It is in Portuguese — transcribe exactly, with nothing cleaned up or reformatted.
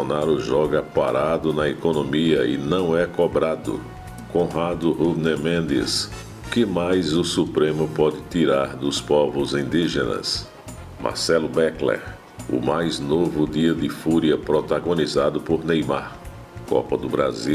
Bolsonaro joga parado na economia e não é cobrado. Conrado Rubner Mendes. O que mais o Supremo pode tirar dos povos indígenas? Marcelo Beckler. O mais novo dia de fúria protagonizado por Neymar. Copa do Brasil